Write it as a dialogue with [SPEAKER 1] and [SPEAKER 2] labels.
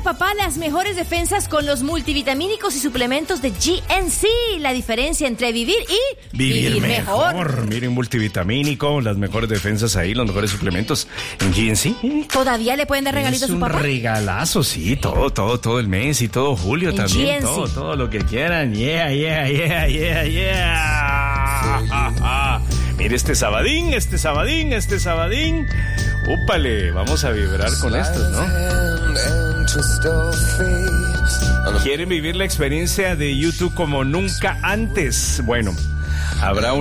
[SPEAKER 1] papá las mejores defensas con los multivitamínicos y suplementos de GNC. La diferencia entre vivir y
[SPEAKER 2] vivir mejor. Miren, multivitamínico, las mejores defensas ahí, los mejores suplementos en GNC.
[SPEAKER 1] ¿Todavía le pueden dar regalito a su papá?
[SPEAKER 2] Es un regalazo, sí, todo el mes y todo julio en también. GNC. Todo lo que quieran. Yeah. Mire este sabadín. Úpale, vamos a vibrar con estos, ¿no? ¿Quieren vivir la experiencia de YouTube como nunca antes? Bueno, habrá